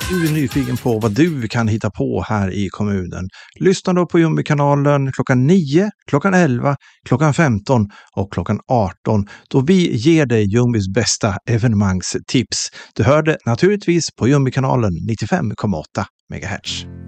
Du är nyfiken på vad du kan hitta på här i kommunen. Lyssna då på Ljungbykanalen klockan 9, klockan 11, klockan 15 och klockan 18 då vi ger dig Ljungbys bästa evenemangstips. Du hör det naturligtvis på Ljungbykanalen 95,8 MHz.